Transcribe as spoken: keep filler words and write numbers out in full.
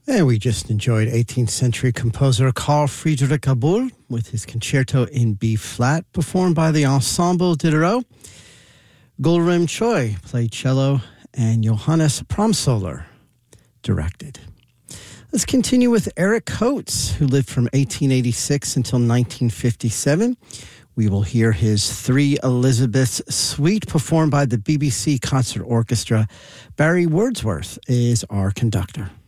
And we just enjoyed eighteenth century composer Carl Friedrich Abel with his concerto in B-flat, performed by the Ensemble Diderot. Gulrim Choi played cello, and Johannes Promsoller directed. Let's continue with Eric Coates, who lived from eighteen eighty-six until nineteen fifty-seven. We will hear his Three Elizabeths Suite performed by the B B C Concert Orchestra. Barry Wordsworth is our conductor.